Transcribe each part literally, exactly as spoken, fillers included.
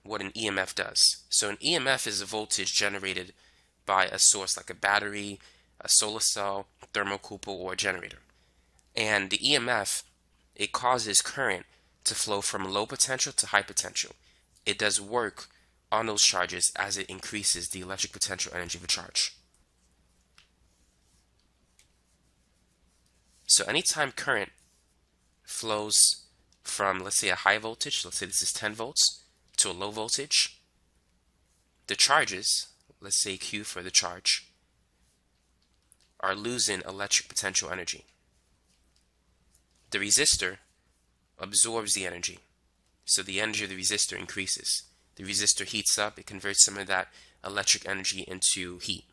what an E M F does. So an E M F is a voltage generated by a source like a battery, a solar cell, thermocouple, or a generator. And the E M F, it causes current to flow from low potential to high potential. It does work on those charges as it increases the electric potential energy of a charge. So anytime current flows from, let's say, a high voltage, let's say this is ten volts, to a low voltage, the charges, let's say Q for the charge, are losing electric potential energy. The resistor absorbs the energy, so the energy of the resistor increases. The resistor heats up, it converts some of that electric energy into heat.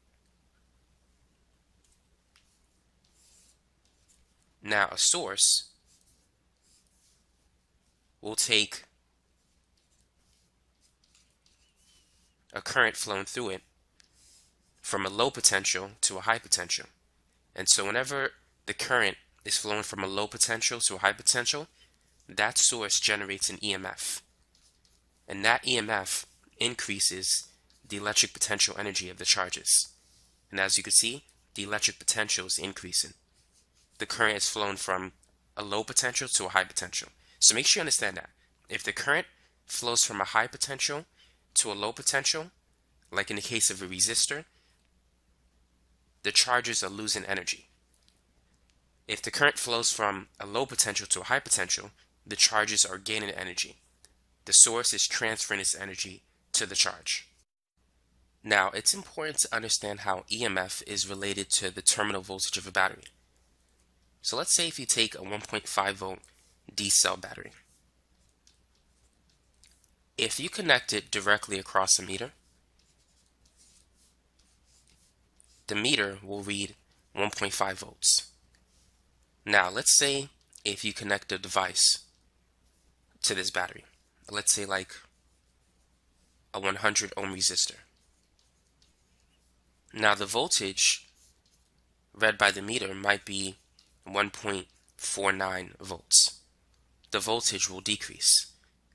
Now a source will take a current flowing through it from a low potential to a high potential. And so whenever the current is flowing from a low potential to a high potential, that source generates an E M F. And that E M F increases the electric potential energy of the charges. And as you can see, the electric potential is increasing. The current is flowing from a low potential to a high potential. So make sure you understand that. If the current flows from a high potential to a low potential, like in the case of a resistor, the charges are losing energy. If the current flows from a low potential to a high potential, the charges are gaining energy. The source is transferring its energy to the charge. Now, it's important to understand how E M F is related to the terminal voltage of a battery. So let's say if you take a one point five volt D-cell battery. If you connect it directly across a meter, the meter will read one point five volts. Now, let's say if you connect a device to this battery, let's say like a one hundred ohm resistor. Now, the voltage read by the meter might be one point four nine volts. The voltage will decrease.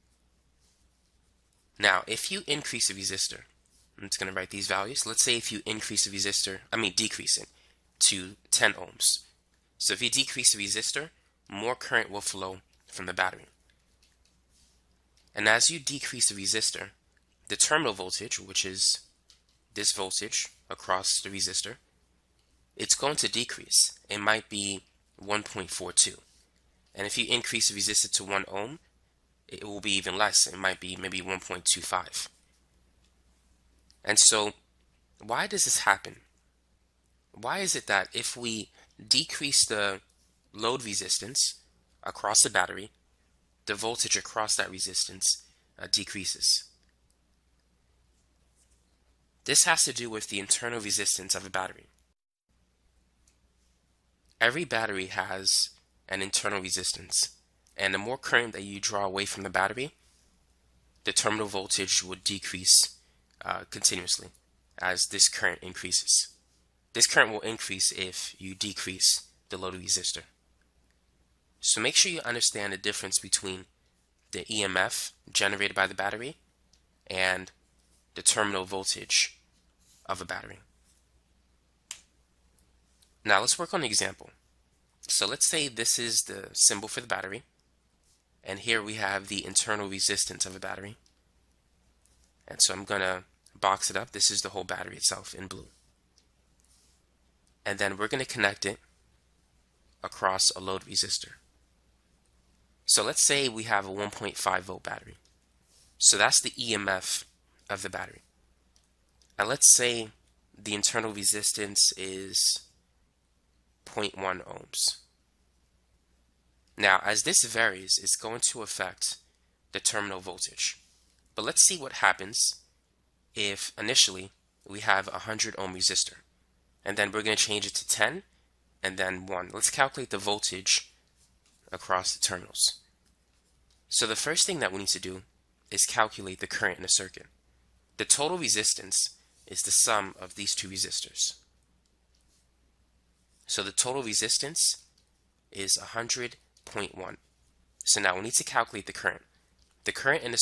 Now, if you increase the resistor, I'm just going to write these values. Let's say if you increase the resistor, I mean decrease it to ten ohms. So if you decrease the resistor, more current will flow from the battery. And as you decrease the resistor, the terminal voltage, which is this voltage across the resistor, it's going to decrease. It might be one point four two. And if you increase the resistor to one ohm, it will be even less. It might be maybe one point two five. And so, why does this happen? Why is it that if we decrease the load resistance across the battery, the voltage across that resistance uh, decreases? This has to do with the internal resistance of a battery. Every battery has an internal resistance, and the more current that you draw away from the battery, the terminal voltage would decrease uh, continuously as this current increases. This current will increase if you decrease the load resistor. So make sure you understand the difference between the E M F generated by the battery and the terminal voltage of a battery. Now let's work on an example. So let's say this is the symbol for the battery, and here we have the internal resistance of a battery. And so I'm going to box it up. This is the whole battery itself in blue. And then we're going to connect it across a load resistor. So let's say we have a one point five volt battery. So that's the E M F of the battery. And let's say the internal resistance is zero point one ohms. Now, as this varies, it's going to affect the terminal voltage. But let's see what happens if initially we have a one hundred ohm resistor, and then we're going to change it to ten, and then one. Let's calculate the voltage across the terminals. So the first thing that we need to do is calculate the current in a circuit. The total resistance is the sum of these two resistors. So the total resistance is one hundred point one. So now we need to calculate the current. The current in a